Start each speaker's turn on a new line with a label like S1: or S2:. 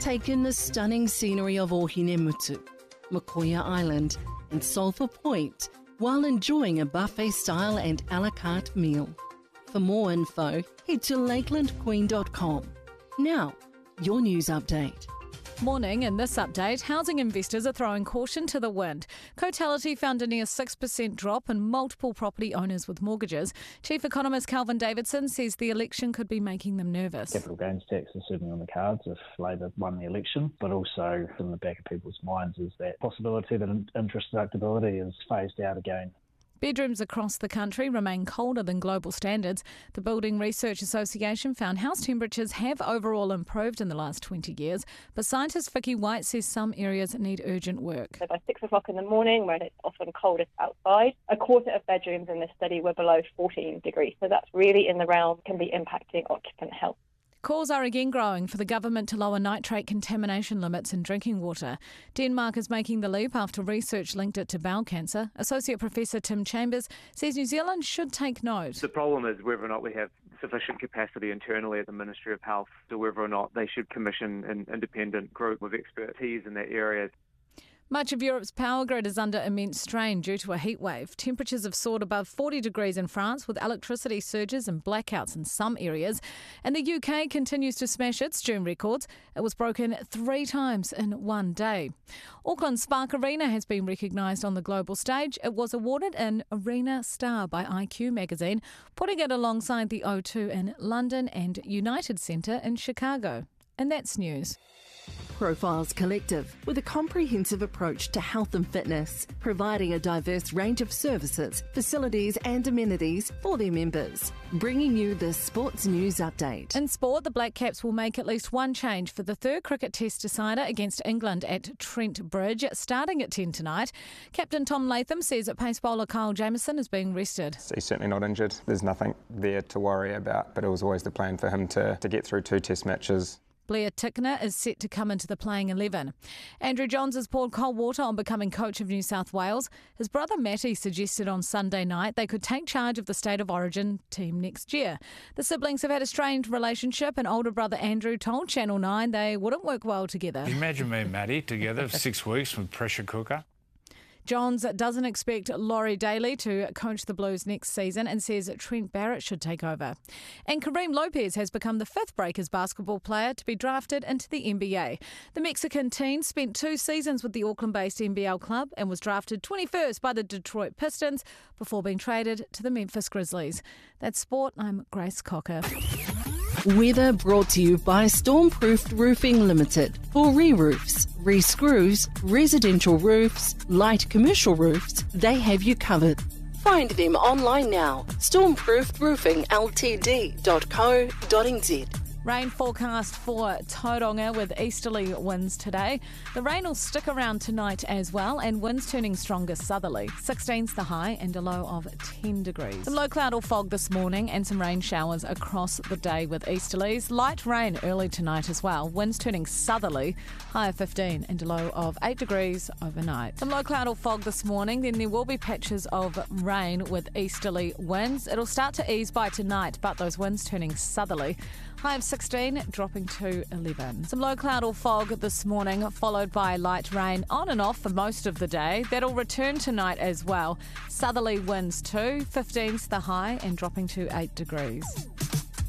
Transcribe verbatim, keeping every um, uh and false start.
S1: Take in the stunning scenery of Ohinemutu, Makoia Island and Sulphur Point while enjoying a buffet-style and a la carte meal. For more info, head to lakeland queen dot com. Now, your news update.
S2: Morning. In this update, housing investors are throwing caution to the wind. Cotality found a near six percent drop in multiple property owners with mortgages. Chief economist Calvin Davidson says the election could be making them nervous.
S3: Capital gains tax is certainly on the cards if Labor won the election, but also in the back of people's minds is that possibility that interest deductibility is phased out again.
S2: Bedrooms across the country remain colder than global standards. The Building Research Association found house temperatures have overall improved in the last twenty years, but scientist Vicky White says some areas need urgent work.
S4: So by six o'clock in the morning, when it's often coldest outside, a quarter of bedrooms in this study were below fourteen degrees. So that's really in the realm, can be impacting occupant health.
S2: Calls are again growing for the government to lower nitrate contamination limits in drinking water. Denmark is making the leap after research linked it to bowel cancer. Associate Professor Tim Chambers says New Zealand should take note.
S5: The problem is whether or not we have sufficient capacity internally at the Ministry of Health, or whether or not they should commission an independent group with expertise in that area.
S2: Much of Europe's power grid is under immense strain due to a heat wave. Temperatures have soared above forty degrees in France, with electricity surges and blackouts in some areas. And the U K continues to smash its June records. It was broken three times in one day. Auckland's Spark Arena has been recognised on the global stage. It was awarded an Arena Star by I Q magazine, putting it alongside the O two in London and United Centre in Chicago. And that's news.
S1: Profiles Collective, with a comprehensive approach to health and fitness, providing a diverse range of services, facilities and amenities for their members. Bringing you the Sports News Update.
S2: In sport, the Black Caps will make at least one change for the third cricket test decider against England at Trent Bridge, starting at ten tonight. Captain Tom Latham says that pace bowler Kyle Jamieson is being rested.
S6: He's certainly not injured. There's nothing there to worry about, but it was always the plan for him to, to get through two test matches.
S2: Blair Tickner is set to come into the playing eleven. Andrew Johns has poured cold water on becoming coach of New South Wales. His brother Matty suggested on Sunday night they could take charge of the State of Origin team next year. The siblings have had a strained relationship, and older brother Andrew told Channel nine they wouldn't work well together.
S7: Imagine me and Matty together for six weeks with pressure cooker.
S2: Johns doesn't expect Laurie Daly to coach the Blues next season and says Trent Barrett should take over. And Kareem Lopez has become the fifth Breakers basketball player to be drafted into the N B A. The Mexican teen spent two seasons with the Auckland-based N B L club and was drafted twenty-first by the Detroit Pistons before being traded to the Memphis Grizzlies. That's sport. I'm Grace Cocker.
S1: Weather brought to you by Stormproofed Roofing Limited. For re-roofs, re-screws, residential roofs, light commercial roofs, they have you covered. Find them online now. stormproofed roofing l t d dot co dot n z.
S2: Rain forecast for Tauranga with easterly winds today. The rain will stick around tonight as well, and winds turning stronger southerly. sixteen's the high and a low of ten degrees. Some low cloud or fog this morning and some rain showers across the day with easterlies. Light rain early tonight as well. Winds turning southerly, high of fifteen and a low of eight degrees overnight. Some low cloud or fog this morning, then there will be patches of rain with easterly winds. It'll start to ease by tonight, but those winds turning southerly. High of sixteen, dropping to eleven. Some low cloud or fog this morning, followed by light rain on and off for most of the day. That'll return tonight as well. Southerly winds too. fifteen's the high and dropping to eight degrees.